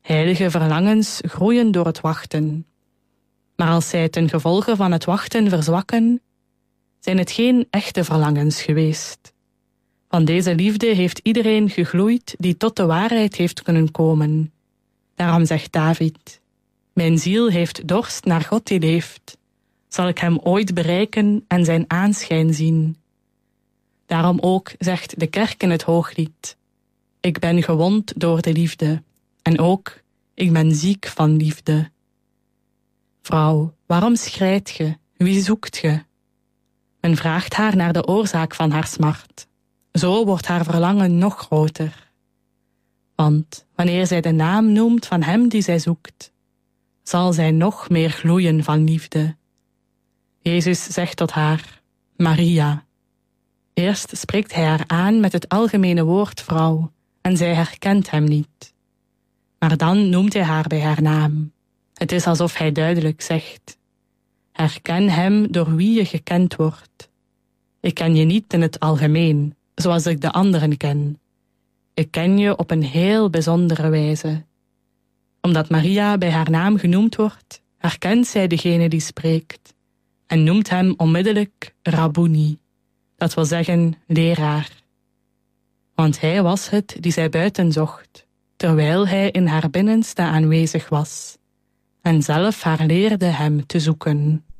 Heilige verlangens groeien door het wachten. Maar als zij ten gevolge van het wachten verzwakken, zijn het geen echte verlangens geweest. Van deze liefde heeft iedereen gegloeid die tot de waarheid heeft kunnen komen. Daarom zegt David: mijn ziel heeft dorst naar God die leeft. Zal ik hem ooit bereiken en zijn aanschijn zien? Daarom ook zegt de kerk in het Hooglied: ik ben gewond door de liefde. En ook, ik ben ziek van liefde. Vrouw, waarom schrijt ge? Wie zoekt ge? Men vraagt haar naar de oorzaak van haar smart. Zo wordt haar verlangen nog groter. Want wanneer zij de naam noemt van hem die zij zoekt, zal zij nog meer gloeien van liefde. Jezus zegt tot haar: Maria. Eerst spreekt hij haar aan met het algemene woord vrouw, en zij herkent hem niet. Maar dan noemt hij haar bij haar naam. Het is alsof hij duidelijk zegt: herken hem door wie je gekend wordt. Ik ken je niet in het algemeen, zoals ik de anderen ken. Ik ken je op een heel bijzondere wijze. Omdat Maria bij haar naam genoemd wordt, herkent zij degene die spreekt en noemt hem onmiddellijk Rabboni, dat wil zeggen leraar. Want hij was het die zij buiten zocht, terwijl hij in haar binnenste aanwezig was, en zelf haar leerde hem te zoeken.